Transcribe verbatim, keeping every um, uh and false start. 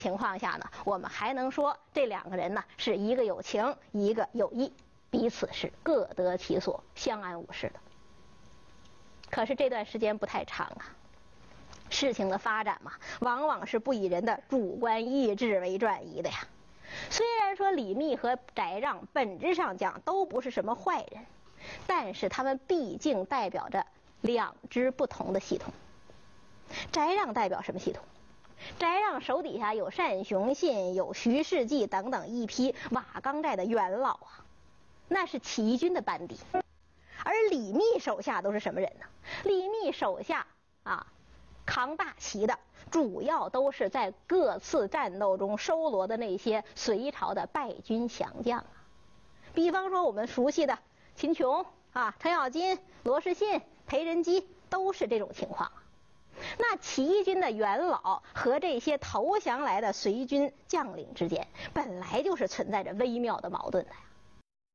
情况下呢，我们还能说这两个人呢是一个有情，一个有义，彼此是各得其所，相安无事的。可是这段时间不太长啊，事情的发展嘛，往往是不以人的主观意志为转移的呀。虽然说李密和翟让本质上讲都不是什么坏人，但是他们毕竟代表着两支不同的系统。翟让代表什么系统？翟让手底下有单雄信、有徐世绩等等一批瓦岗寨的元老啊，那是起义军的班底。而李密手下都是什么人呢？李密手下啊，扛大旗的主要都是在各次战斗中收罗的那些隋朝的败军降将啊。比方说我们熟悉的秦琼啊、程咬金、罗士信、裴仁基，都是这种情况。那起义军的元老和这些投降来的隋军将领之间，本来就是存在着微妙的矛盾的呀。